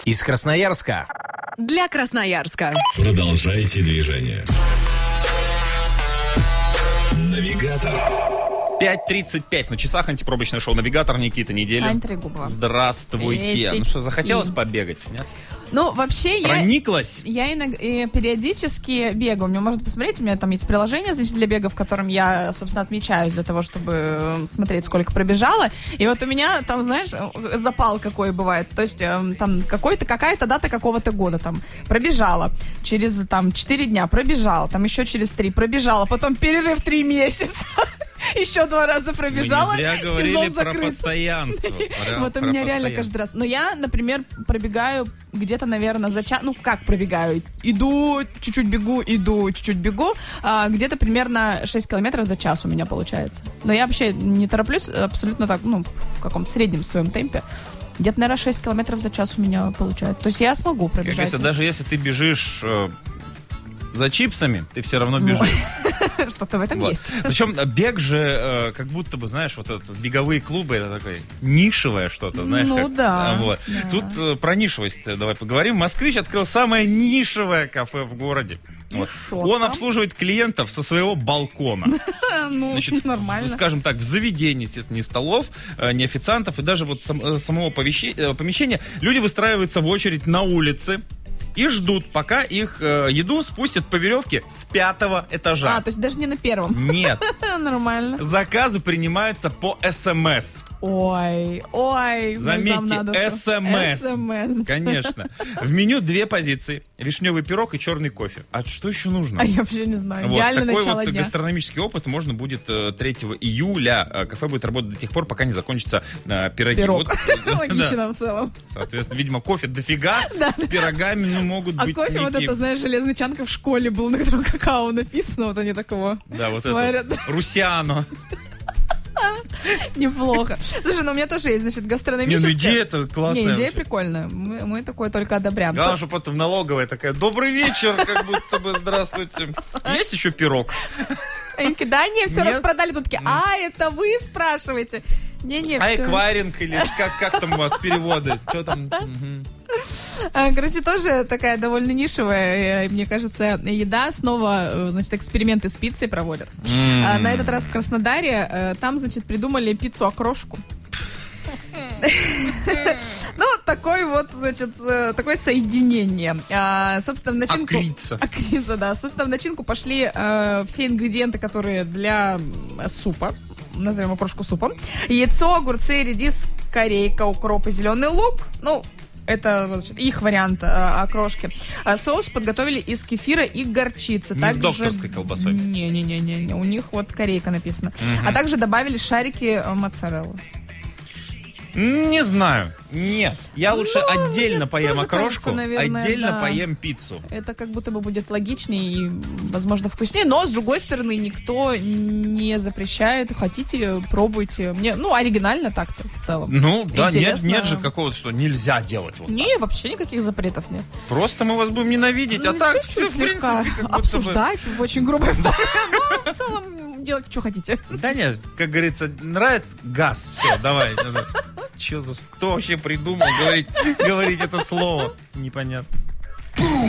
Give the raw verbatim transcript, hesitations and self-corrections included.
Из Красноярска. Для Красноярска. Продолжайте движение. Навигатор. пять тридцать пять на часах. Антипробочное шоу «Навигатор». Никита Неделя. Ань Трегубова. Здравствуйте. Эти... Ну что, захотелось побегать? Нет? Ну, вообще, Прониклась? я, я иногда, периодически бегаю. Мне можно посмотреть, у меня там есть приложение, значит, для бега, в котором я, собственно, отмечаюсь для того, чтобы смотреть, сколько пробежала. И вот у меня там, знаешь, запал какой бывает. То есть там какой-то, какая-то дата какого-то года там пробежала. Через там четыре дня пробежала. Там еще через три пробежала. Потом перерыв три месяца. Еще два раза пробежала. Мы не зря говорили про постоянство. Вот у меня реально каждый раз. Но я, например, пробегаю где-то, наверное, за час. Ну, как пробегаю? Иду, чуть-чуть бегу, иду, чуть-чуть бегу. А, где-то примерно шесть километров за час у меня получается. Но я вообще не тороплюсь, абсолютно так, ну, в каком-то среднем своем темпе. Где-то, наверное, шесть километров за час у меня получается. То есть я смогу пробежать. Как если, даже если ты бежишь... Э, за чипсами, ты все равно бежишь. Что-то в этом вот. Есть. Причем бег же, э, как будто бы, знаешь, вот это, беговые клубы, это такое нишевое что-то, знаешь. Ну как, да. Вот. да. Тут э, про нишевость давай поговорим. Москвич открыл самое нишевое кафе в городе. Вот. Он обслуживает клиентов со своего балкона. Ну, Значит, нормально. Скажем так, в заведении, естественно, ни столов, ни официантов, и даже вот сам, самого помещения люди выстраиваются в очередь на улице и ждут, пока их э, еду спустят по веревке с пятого этажа. А, то есть даже не на первом? Нет. Нормально. Заказы принимаются по СМС. Ой, ой. Заметьте, СМС. СМС. Конечно. В меню две позиции. Вишневый пирог и черный кофе. А что еще нужно? А я вообще не знаю. Вот, Идеально такой начало вот дня. гастрономический опыт можно будет э, третьего июля. Кафе будет работать до тех пор, пока не закончится э, пироги. Пирог. Вот, Логично да. в целом. Соответственно, видимо, кофе дофига. С пирогами, ну, могут а быть кофе, некие... вот это, знаешь, железный чанка в школе был, на котором какао написано, вот они такого. Да, вот говорят. это. Русиано. Неплохо. Слушай, ну у меня тоже есть, значит, гастрономическая... Не, ну идея-то классная. Не, идея прикольная. Мы, мы такое только одобряем. Главное, что потом налоговая такая: добрый вечер, как будто бы здравствуйте. Есть еще пирог? Они такие: да, не, все Нет? распродали. Потом такие: а, это вы спрашиваете? Не-не, А все. эквайринг или как, как там у вас переводы? Что там? Короче, тоже такая довольно нишевая, мне кажется, еда. Снова, значит, эксперименты с пиццей проводят. Mm. На этот раз в Краснодаре. Там, значит, придумали пиццу-окрошку. Ну, такой вот, значит, такое соединение. А, собственно, в начинку... Акрица. Акрица, да. Собственно, в начинку пошли а, все ингредиенты, которые для супа. Назовем окрошку супом. Яйцо, огурцы, редис, корейка, укроп и зеленый лук. Ну, это, значит, их вариант а, окрошки. А, соус подготовили из кефира и горчицы. Не также... с докторской колбасой. Не-не-не, у них вот корейка написано. Угу. А также добавили шарики моцареллы. Не знаю. Нет. Я лучше ну, отдельно поем окрошку, кажется, наверное, отдельно да. поем пиццу. Это как будто бы будет логичнее и, возможно, вкуснее. Но, с другой стороны, никто не запрещает. Хотите, пробуйте. Мне, ну, оригинально так-то в целом. Ну, да, нет, Интересно. нет же какого-то, что нельзя делать вот Не, так. вообще никаких запретов нет. Просто мы вас будем ненавидеть, Ну, а так чуть-чуть все, в принципе, слегка как будто бы... обсуждать в очень грубой форме. Но в целом делать, что хотите. Да нет, как говорится, нравится газ. Все, давай. Че за... Кто вообще придумал говорить, говорить это слово? Непонятно.